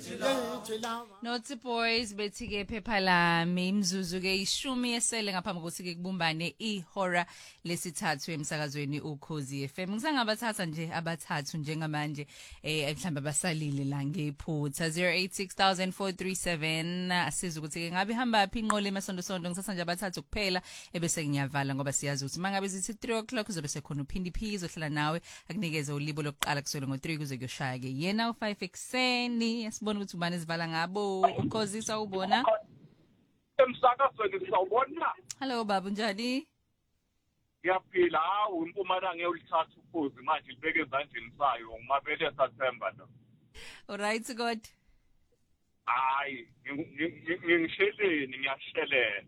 Naughty Boys bethi-ke phepha lami imzuzu-ke ishumi esele ngaphambi kokuthi-ke kubumbane ihora lesithathu emsakazweni Ukhozi FM. Ngisangabathatha nje abathathu njengamanje mhlawumbe abasalile la ngephutha 086000 asiza ukuthi-ke ngabe ihamba phi inqola emasonto ngisasa nje abathathu kuphela ebese ngiyavala ngoba siyazi ukuthi mangabe zithi 3:00 kuzobe sekhona uphindi phi ohlala nawe akunikeze ulibo lokuqala kusele ngo3 kuze kuyoshaya-ke yena u5 ekseni asibona ukuthi ubani ezivala ngabo Ukhozi sawubona emsakazweni sawubona. Hello baba njani? Ngiyaphila hawu impumalanga ngiyolithatha Ukhozi manje libeke ezandleni sayo ngimabele sathemba lo. Alright God. Hayi ngisheleni ngiyashelela.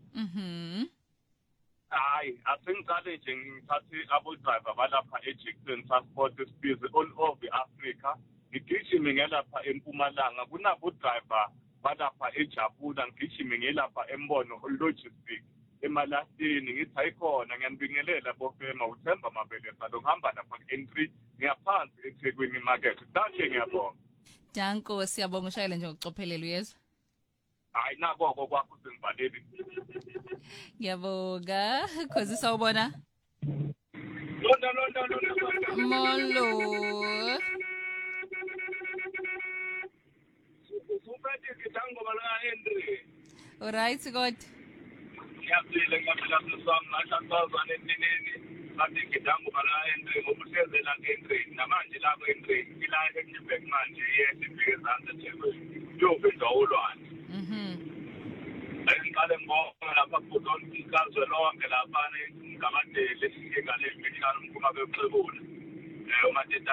Hayi asengicale nje ngithathe abo driver balapha eJackson Transport Space all over Africa. Ngigijime ngelapha eMpumalanga kunabo driver balapha eJabula ngigijime ngelapha eMbono Logistics emalasini ngithi ayikhona ngiyanibingelela bofema uThemba Mabeleza lo ngihamba lapha ku-N3 ngiyaphansi eThekwini market kanje ngiyabonga. Danko siyabonga ushayela nje ngokucophelela uyezwa. Hayi nako kwakho sengivaleli. Ngiyabonga Khozi sawubona. No. Molo. Alright God. Ngiyaphila msamo nashaqazana endineni bathi ngidango bala N3 ngokuhlezela N3 namanje la N3 ila eKibek manje yesifike ezansi eThekwini yoveza ulwane. Ngiqale ngibonga lapha kuDon ikazwe lonke lapha ngamadele ngale medical umkhuma beqebula. Uma